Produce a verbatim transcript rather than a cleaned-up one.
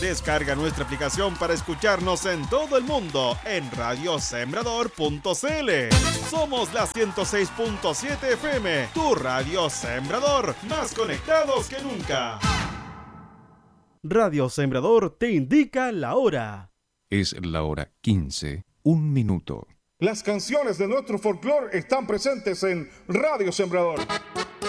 Descarga nuestra aplicación para escucharnos en todo el mundo en radio sembrador punto c l. Somos la ciento seis punto siete F M, tu radio Sembrador, más conectados que nunca. Radio Sembrador te indica la hora. Es la hora quince, un minuto. Las canciones de nuestro folclore están presentes en Radio Sembrador.